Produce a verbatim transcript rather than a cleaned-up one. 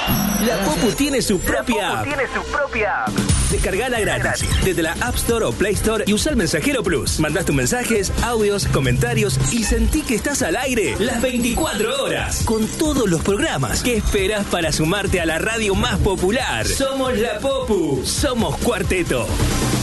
La Popu tiene su propia app. tiene su propia app. Descargala gratis desde la App Store o Play Store y usa el Mensajero Plus. Mandás tus mensajes, audios, comentarios y sentí que estás al aire las veinticuatro horas con todos los programas. ¿Qué esperas para sumarte a la radio más popular? Somos la Popu, somos Cuarteto.